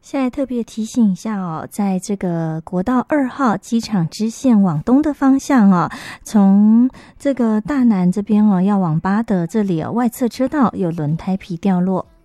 现在特别提醒一下哦，在这个国道2号机场支线往东的方向哦，从这个大南这边哦要往巴德这里哦，外侧车道有轮胎皮掉落。